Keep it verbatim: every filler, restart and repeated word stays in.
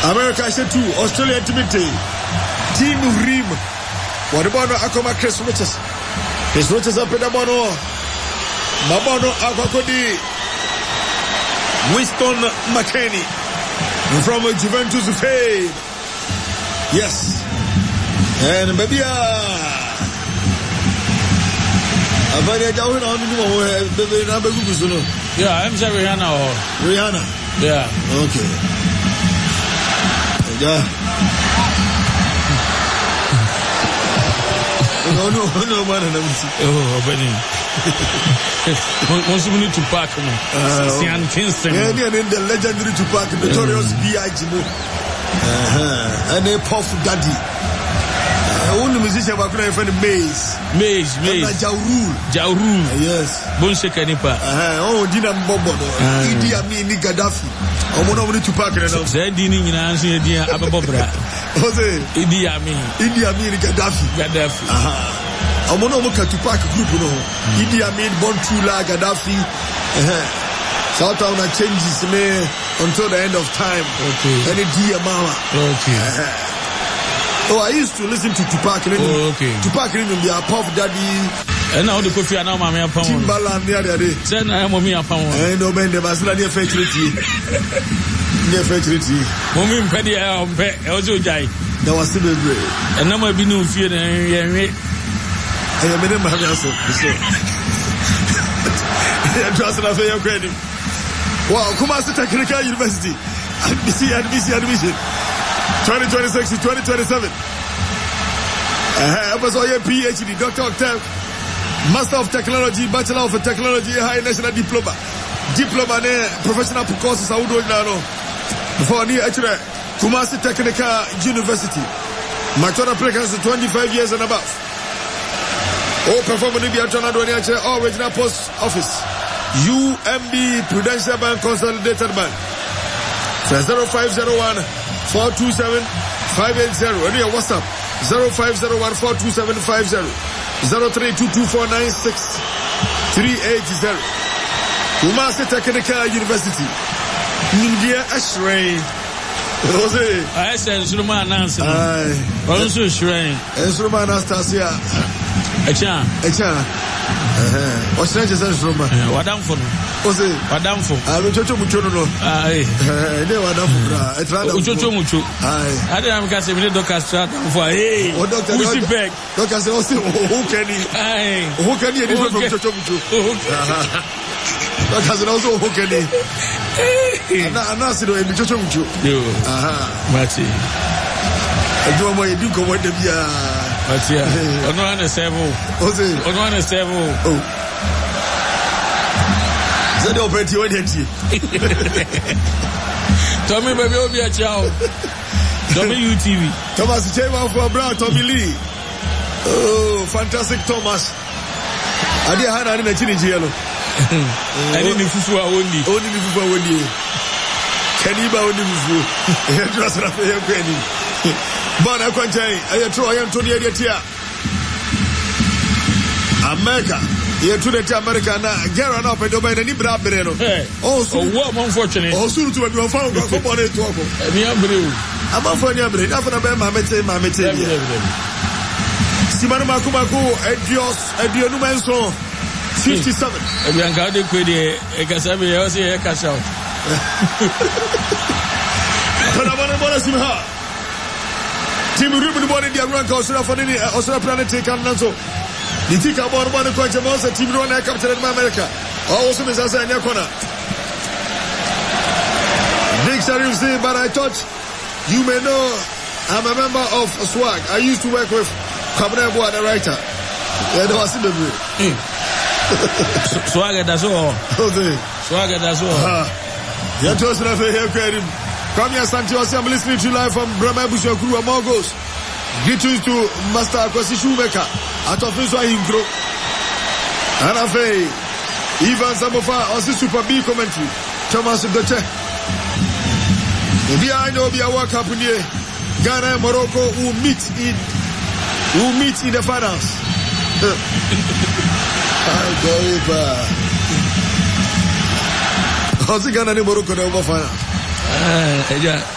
America said two, Australia Timothy, Team Rim. What about Akoma Chris Richards? Chris Richards up in the mono. Mabono Akakodi. Winston McKinney from Juventus fame. Yes. And maybe yeah, I'm saying Rihanna or Rihanna. Yeah. Okay. Yeah. No, no, no, man. Oh, Benny. Most people need to pack me. Sian Kingston. Yeah, and the legendary to pack Notorious B I G. Uh-huh. And a Puff Daddy. Only musician were going to find Maze. Maze, Maze. Jaurul. Jaurul. Yes. Bonsheka Nipa. Oh, Dina Bobo. Idi Amin Gaddafi. Oh, one of the Tupac. Zedini in answer, dear Ababobra. Jose. Idi Amin. Idi Amin Gaddafi. Gaddafi. Aha. I'm one of the Tupac group. Idi Amin, Bontula, Gaddafi. South Town changes me until the end of time. Okay. And it's dear Mama. Okay. Oh, I used to listen to Tupac. Oh, okay. Tupac in the Puff Daddy. And now the coffee and now my man found Timbaland near the day. Send I am a mere pound. I know Ben the Basila near Fetcherity. Near Fetcherity. Woman Petty, I also die. There was still a break. And now I've been no fear. I am in my house. I trust that I credit. Wow, Kumasi Technical University. Admission, admission, admission. twenty twenty-six to twenty twenty-seven. Uh, was a PhD, Doctor Octave, Master of Technology, Bachelor of Technology, High National Diploma, Diploma, Professional courses. I would know before I actually Kumasi Technical University. My total applicants is twenty-five years and above. Oh, performing in the Attorney all original post office. U M B Prudential Bank Consolidated Bank. zero five zero one four two seven five eight zero. And your WhatsApp zero five zero one four two seven five zero zero three two two four nine six three eight zero. Kumasi Technical University. India Ashray. I said Suleiman Nancy. Also Shrine. Suleiman Anastasia. Echa. Echa. What's the name of Roma? Wadamfo. What's it? Wadamfo. I don't know mucho no. Aye. They Wadamfo. It's rather mucho mucho. Aye. I don't have to say doctor start for hey. Oh doctor. Who's the back? Doctor say who can he? Aye. Who can he? Different from mucho mucho. Doctor say also who can he? Ana ana say do mucho mucho. Yo. Aha. Mati. I do my do come with them ya. Matia, on one and seven. On one and seven. Oh. Zed operating when you Tommy baby will be a chow. Tommy U T V. Thomas Chema for Brown, Tommy Lee. Oh, fantastic Thomas. I didn't have any chili yellow. I didn't fufu only. Only the fufu only. Can you buy only fufu? Hairdresser of your penny. But I can't tell you, I throw I am to the idea. America, you're to the America now. Get on up and don't buy any brab breno. Oh, so what unfortunate. Oh, soon to be found for money to walk. And you brew. I'm not for your brain. After the my mate, my mate. Simon Makumako, Edios, Edionu Manso, fifty-seven. And you're going to quit a Casabi, I say a cash out. But I want to bonus him her. Team Ruben Body, the Rank Australia for the Australia Planet take on Nanso. The Tika Bon Bon Quantumos, a team run captain in America. Also, Miss Asa in your corner. Big Sarif, but I thought you may know I'm a member of SWAG. I used to work with Cabernet Bois, the writer. Yeah, there was in the room. SWAG, that's all. SWAG, that's all. You're just enough here, credit. Come here, Santos. I'm listening to you live from Brahma Busha Crew Amogos. Greetings to Master Akwasi Shoemaker. Out of this one, Intro. And I say, Ivan Samofa, also Super B commentary. Thomas Doche. Maybe I know be a work up in here. Ghana and Morocco will meet in, will meet in the finals. I go if, uh, how's it Ghana and Morocco in the finals? Uh, yeah.